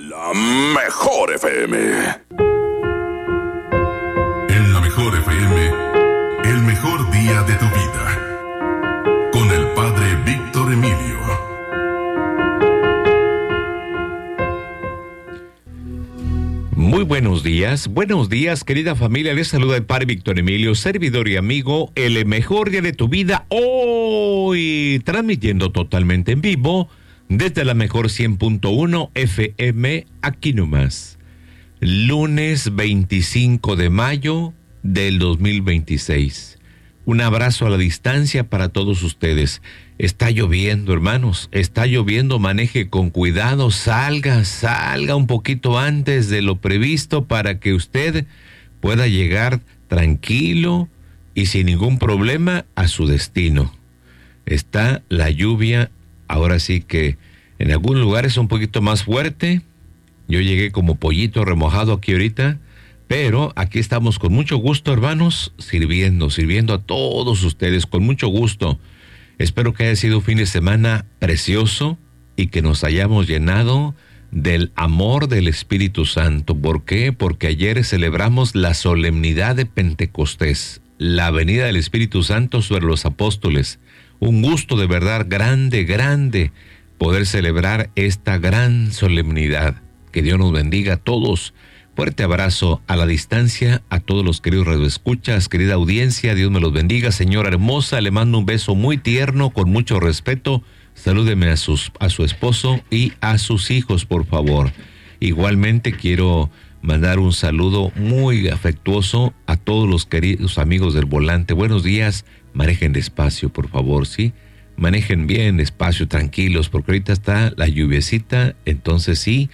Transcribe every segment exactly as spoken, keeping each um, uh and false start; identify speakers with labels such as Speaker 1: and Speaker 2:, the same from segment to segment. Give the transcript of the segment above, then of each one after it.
Speaker 1: La Mejor F M.
Speaker 2: En La Mejor F M, el mejor día de tu vida. Con el Padre Víctor Emilio.
Speaker 3: Muy buenos días, buenos días querida familia, les saluda el Padre Víctor Emilio, servidor y amigo, el mejor día de tu vida, hoy transmitiendo totalmente en vivo desde la Mejor cien punto uno F M, aquí nomás, lunes veinticinco de mayo del dos mil veintiséis. Un abrazo a la distancia para todos ustedes. Está lloviendo, hermanos, está lloviendo, maneje con cuidado, salga, salga un poquito antes de lo previsto para que usted pueda llegar tranquilo y sin ningún problema a su destino. Está la lluvia, ahora sí que en algunos lugares un poquito más fuerte. Yo llegué como pollito remojado aquí ahorita, pero aquí estamos con mucho gusto, hermanos, sirviendo, sirviendo a todos ustedes con mucho gusto. Espero que haya sido un fin de semana precioso y que nos hayamos llenado del amor del Espíritu Santo. ¿Por qué? Porque ayer celebramos la solemnidad de Pentecostés, la venida del Espíritu Santo sobre los apóstoles. Un gusto de verdad grande, grande poder celebrar esta gran solemnidad. Que Dios nos bendiga a todos. Fuerte abrazo a la distancia a todos los queridos radioescuchas, querida audiencia, Dios me los bendiga. Señora hermosa, le mando un beso muy tierno, con mucho respeto. Salúdeme a, sus, a su esposo y a sus hijos, por favor. Igualmente quiero mandar un saludo muy afectuoso a todos los queridos amigos del volante. Buenos días, manejen despacio, por favor, ¿sí? Manejen bien, despacio, tranquilos, porque ahorita está la lluviecita, entonces sí,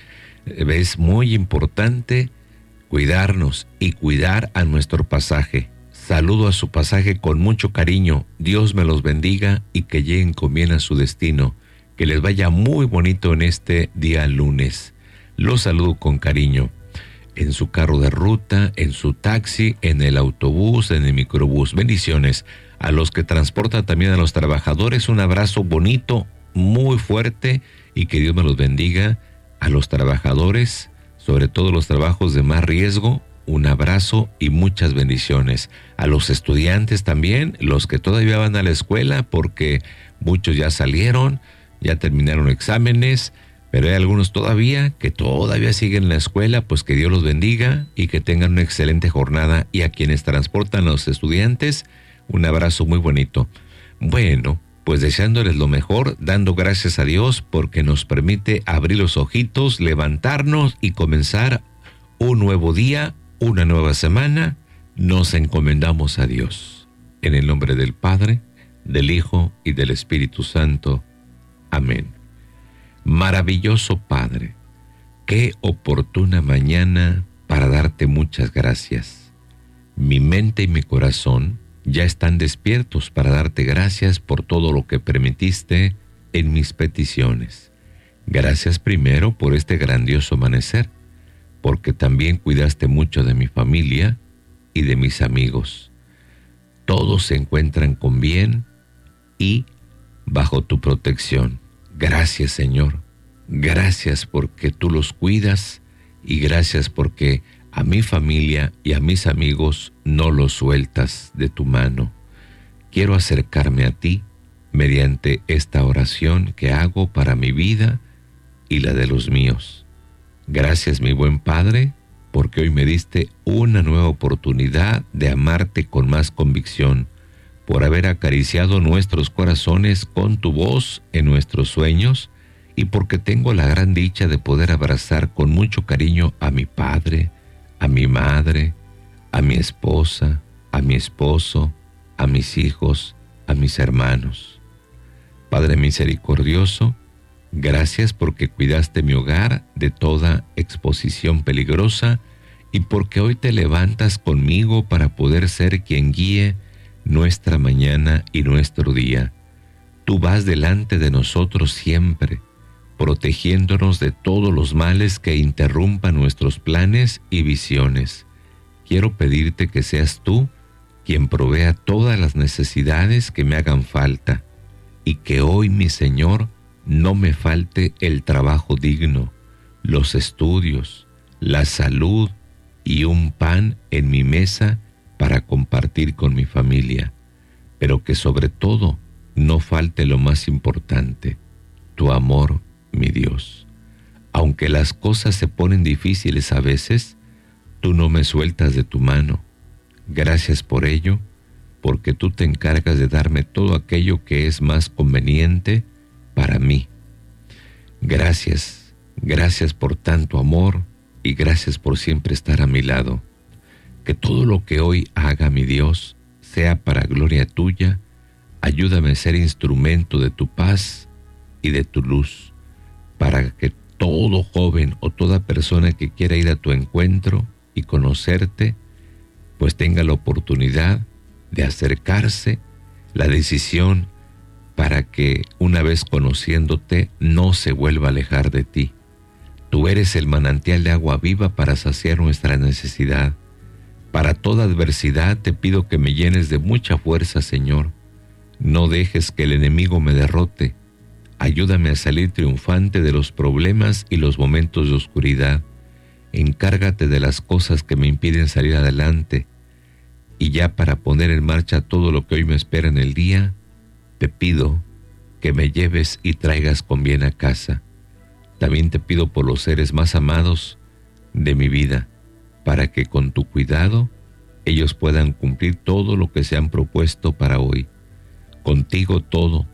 Speaker 3: es muy importante cuidarnos y cuidar a nuestro pasaje. Saludo a su pasaje con mucho cariño. Dios me los bendiga y que lleguen con bien a su destino. Que les vaya muy bonito en este día lunes. Los saludo con cariño. En su carro de ruta, en su taxi, en el autobús, en el microbús. Bendiciones. A los que transportan también a los trabajadores, un abrazo bonito, muy fuerte, y que Dios me los bendiga. A los trabajadores, sobre todo los trabajos de más riesgo, un abrazo y muchas bendiciones. A los estudiantes también, los que todavía van a la escuela, porque muchos ya salieron, ya terminaron exámenes, pero hay algunos todavía que todavía siguen en la escuela, pues que Dios los bendiga y que tengan una excelente jornada. Y a quienes transportan a los estudiantes, un abrazo muy bonito. Bueno, pues deseándoles lo mejor, dando gracias a Dios porque nos permite abrir los ojitos, levantarnos y comenzar un nuevo día, una nueva semana. Nos encomendamos a Dios. En el nombre del Padre, del Hijo y del Espíritu Santo. Amén. Maravilloso Padre, qué oportuna mañana para darte muchas gracias. Mi mente y mi corazón ya están despiertos para darte gracias por todo lo que permitiste en mis peticiones. Gracias primero por este grandioso amanecer, porque también cuidaste mucho de mi familia y de mis amigos. Todos se encuentran con bien y bajo tu protección. Gracias, Señor. Gracias porque tú los cuidas y gracias porque a mi familia y a mis amigos no los sueltas de tu mano. Quiero acercarme a ti mediante esta oración que hago para mi vida y la de los míos. Gracias, mi buen Padre, porque hoy me diste una nueva oportunidad de amarte con más convicción, por haber acariciado nuestros corazones con tu voz en nuestros sueños y porque tengo la gran dicha de poder abrazar con mucho cariño a mi Padre, a mi madre, a mi esposa, a mi esposo, a mis hijos, a mis hermanos. Padre misericordioso, gracias porque cuidaste mi hogar de toda exposición peligrosa y porque hoy te levantas conmigo para poder ser quien guíe nuestra mañana y nuestro día. Tú vas delante de nosotros siempre, protegiéndonos de todos los males que interrumpan nuestros planes y visiones. Quiero pedirte que seas tú quien provea todas las necesidades que me hagan falta y que hoy, mi Señor, no me falte el trabajo digno, los estudios, la salud y un pan en mi mesa para compartir con mi familia, pero que sobre todo no falte lo más importante, tu amor, mi Dios. Aunque las cosas se ponen difíciles a veces, tú no me sueltas de tu mano. Gracias por ello, porque tú te encargas de darme todo aquello que es más conveniente para mí. Gracias, gracias por tanto amor y gracias por siempre estar a mi lado. Que todo lo que hoy haga, mi Dios, sea para gloria tuya. Ayúdame a ser instrumento de tu paz y de tu luz, para que todo joven o toda persona que quiera ir a tu encuentro y conocerte, pues tenga la oportunidad de acercarse, la decisión para que una vez conociéndote no se vuelva a alejar de ti. Tú eres el manantial de agua viva para saciar nuestra necesidad. Para toda adversidad te pido que me llenes de mucha fuerza, Señor. No dejes que el enemigo me derrote. Ayúdame a salir triunfante de los problemas y los momentos de oscuridad. Encárgate de las cosas que me impiden salir adelante. Y ya para poner en marcha todo lo que hoy me espera en el día, te pido que me lleves y traigas con bien a casa. También te pido por los seres más amados de mi vida, para que con tu cuidado ellos puedan cumplir todo lo que se han propuesto para hoy. Contigo todo,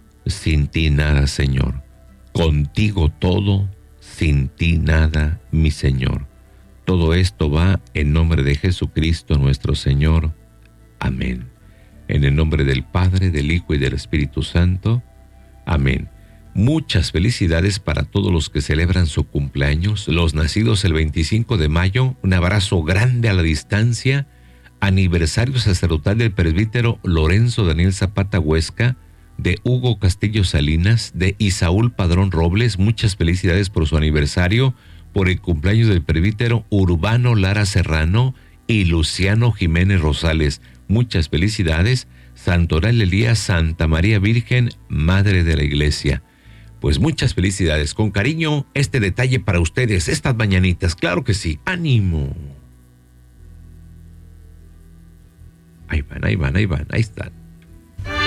Speaker 3: sin ti nada, Señor. Contigo todo, sin ti nada, mi Señor. Todo esto va en nombre de Jesucristo nuestro Señor. Amén. En el nombre del Padre, del Hijo y del Espíritu Santo. Amén. Muchas felicidades para todos los que celebran su cumpleaños, los nacidos el veinticinco de mayo. Un abrazo grande a la distancia. Aniversario sacerdotal del presbítero Lorenzo Daniel Zapata Huesca, de Hugo Castillo Salinas, de Isaúl Padrón Robles. Muchas felicidades por su aniversario, por el cumpleaños del presbítero Urbano Lara Serrano y Luciano Jiménez Rosales. Muchas felicidades. Santoral Elías, Santa María Virgen, Madre de la Iglesia. Pues muchas felicidades. Con cariño, este detalle para ustedes, estas mañanitas. Claro que sí. ¡Ánimo! Ahí van, ahí van, ahí van, ahí están.